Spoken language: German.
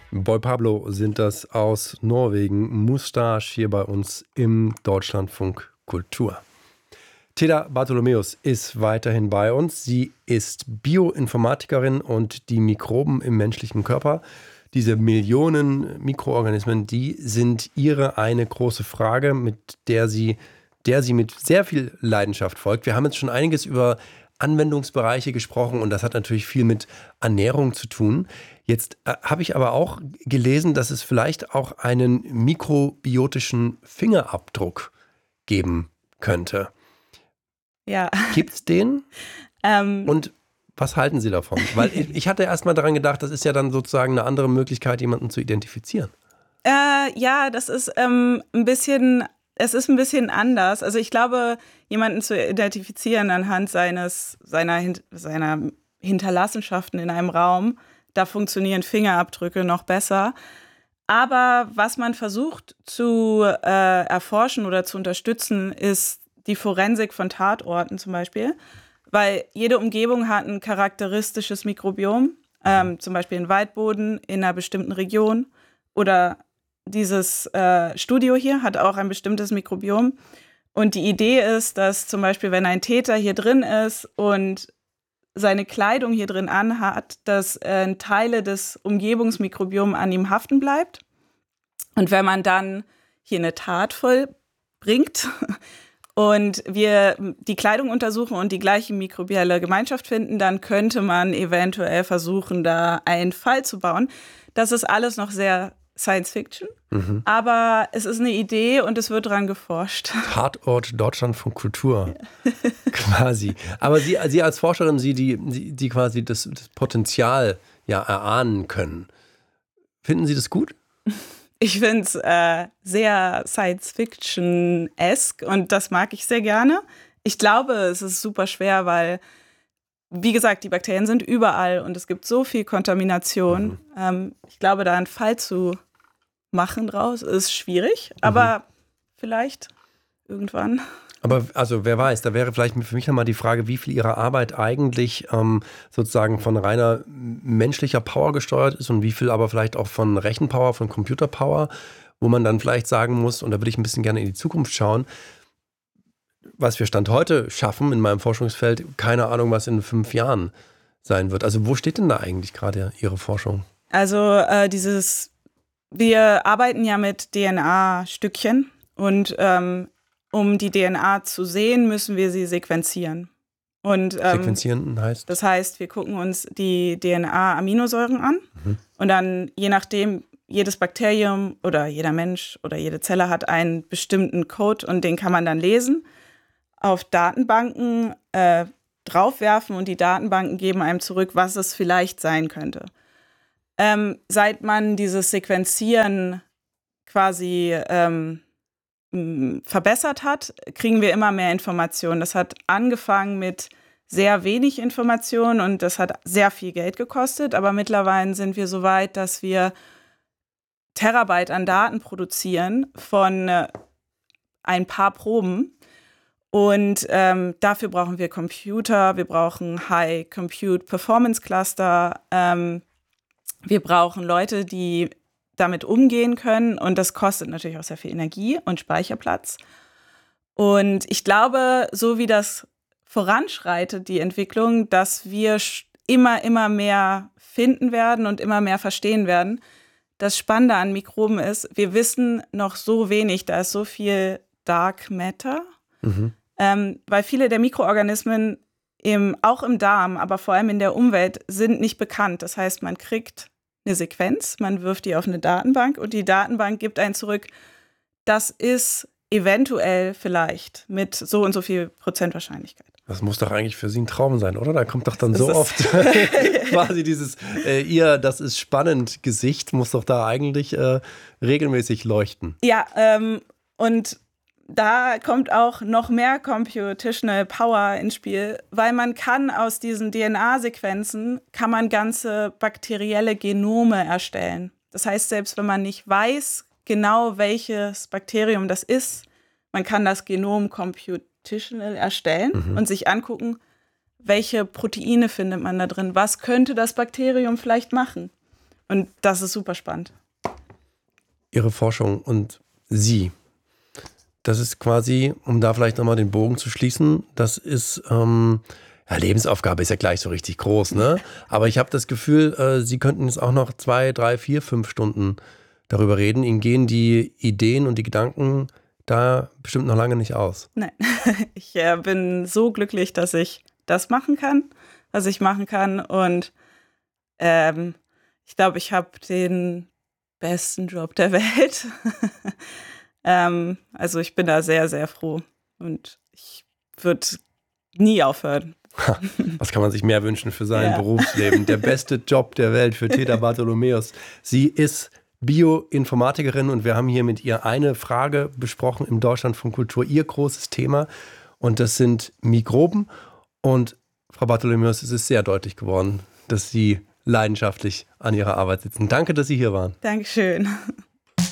Boy Pablo sind das aus Norwegen. Moustache hier bei uns im Deutschlandfunk Kultur. Teda Bartholomäus ist weiterhin bei uns. Sie ist Bioinformatikerin und die Mikroben im menschlichen Körper, diese Millionen Mikroorganismen, die sind ihre eine große Frage, mit der sie mit sehr viel Leidenschaft folgt. Wir haben jetzt schon einiges über Anwendungsbereiche gesprochen und das hat natürlich viel mit Ernährung zu tun. Jetzt habe ich aber auch gelesen, dass es vielleicht auch einen mikrobiotischen Fingerabdruck geben könnte. Ja. Gibt's den? Und was halten Sie davon? Weil ich hatte erst mal daran gedacht, das ist ja dann sozusagen eine andere Möglichkeit, jemanden zu identifizieren. Ja, das ist ein bisschen anders. Also ich glaube, jemanden zu identifizieren anhand seiner Hinterlassenschaften in einem Raum, da funktionieren Fingerabdrücke noch besser. Aber was man versucht zu erforschen oder zu unterstützen, ist die Forensik von Tatorten zum Beispiel. Weil jede Umgebung hat ein charakteristisches Mikrobiom, zum Beispiel ein Waldboden in einer bestimmten Region oder dieses Studio hier hat auch ein bestimmtes Mikrobiom. Und die Idee ist, dass zum Beispiel, wenn ein Täter hier drin ist und seine Kleidung hier drin anhat, dass Teile des Umgebungsmikrobioms an ihm haften bleibt. Und wenn man dann hier eine Tat vollbringt und wir die Kleidung untersuchen und die gleiche mikrobielle Gemeinschaft finden, dann könnte man eventuell versuchen, da einen Fall zu bauen. Das ist alles noch sehr Science Fiction, aber es ist eine Idee und es wird dran geforscht. Tatort Deutschlandfunk Kultur, quasi. Aber Sie als Forscherin, die quasi das Potenzial ja erahnen können, finden Sie das gut? Ich finde es sehr Science Fiction-esque und das mag ich sehr gerne. Ich glaube, es ist super schwer, weil, wie gesagt, die Bakterien sind überall und es gibt so viel Kontamination. Ich glaube, da einen Fall zu machen draus ist schwierig, aber vielleicht irgendwann. Aber also wer weiß, da wäre vielleicht für mich nochmal die Frage, wie viel Ihrer Arbeit eigentlich sozusagen von reiner menschlicher Power gesteuert ist und wie viel aber vielleicht auch von Rechenpower, von Computerpower, wo man dann vielleicht sagen muss, und da würde ich ein bisschen gerne in die Zukunft schauen, was wir Stand heute schaffen in meinem Forschungsfeld, keine Ahnung, was in 5 Jahren sein wird. Also wo steht denn da eigentlich gerade Ihre Forschung? Also wir arbeiten ja mit DNA-Stückchen und um die DNA zu sehen, müssen wir sie sequenzieren. Und, Sequenzieren heißt? Das heißt, wir gucken uns die DNA-Aminosäuren an und dann, je nachdem, jedes Bakterium oder jeder Mensch oder jede Zelle hat einen bestimmten Code und den kann man dann lesen, auf Datenbanken draufwerfen und die Datenbanken geben einem zurück, was es vielleicht sein könnte. Seit man dieses Sequenzieren quasi verbessert hat, kriegen wir immer mehr Informationen. Das hat angefangen mit sehr wenig Informationen und das hat sehr viel Geld gekostet, aber mittlerweile sind wir so weit, dass wir Terabyte an Daten produzieren von ein paar Proben. Und dafür brauchen wir Computer, wir brauchen High Compute Performance Cluster, wir brauchen Leute, die damit umgehen können und das kostet natürlich auch sehr viel Energie und Speicherplatz. Und ich glaube, so wie das voranschreitet, die Entwicklung, dass wir immer mehr finden werden und immer mehr verstehen werden. Das Spannende an Mikroben ist, wir wissen noch so wenig, da ist so viel Dark Matter, weil viele der Mikroorganismen auch im Darm, aber vor allem in der Umwelt sind nicht bekannt. Das heißt, man kriegt eine Sequenz, man wirft die auf eine Datenbank und die Datenbank gibt einen zurück, das ist eventuell vielleicht mit so und so viel Prozent Wahrscheinlichkeit. Das muss doch eigentlich für Sie ein Traum sein, oder? Da kommt doch dann so oft quasi dieses das ist spannend Gesicht, muss doch da eigentlich regelmäßig leuchten. Ja, und da kommt auch noch mehr Computational Power ins Spiel, weil man kann aus diesen DNA-Sequenzen kann man ganze bakterielle Genome erstellen. Das heißt, selbst wenn man nicht weiß genau, welches Bakterium das ist, man kann das Genom computational erstellen und sich angucken, welche Proteine findet man da drin, was könnte das Bakterium vielleicht machen. Und das ist super spannend. Ihre Forschung und Sie, das ist quasi, um da vielleicht nochmal den Bogen zu schließen, das ist, Lebensaufgabe ist ja gleich so richtig groß, ne? Aber ich habe das Gefühl, Sie könnten jetzt auch noch 2, 3, 4, 5 Stunden darüber reden. Ihnen gehen die Ideen und die Gedanken da bestimmt noch lange nicht aus. Nein, ich bin so glücklich, dass ich das machen kann, was ich machen kann. Und ich glaube, ich habe den besten Job der Welt. Also ich bin da sehr, sehr froh. Und ich würde nie aufhören. Was kann man sich mehr wünschen für sein Berufsleben? Der beste Job der Welt für Theda Bartholomäus. Sie ist Bioinformatikerin und wir haben hier mit ihr eine Frage besprochen im Deutschlandfunk Kultur, ihr großes Thema. Und das sind Mikroben. Und Frau Bartholomäus, es ist sehr deutlich geworden, dass Sie leidenschaftlich an Ihrer Arbeit sitzen. Danke, dass Sie hier waren. Dankeschön.